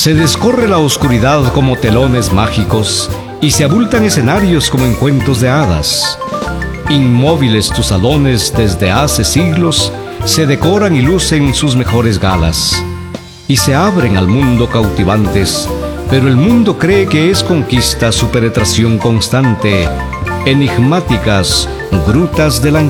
Se descorre la oscuridad como telones mágicos y se abultan escenarios como en cuentos de hadas. Inmóviles tus salones desde hace siglos se decoran y lucen sus mejores galas. Y se abren al mundo cautivantes, pero el mundo cree que es conquista su penetración constante. Enigmáticas grutas del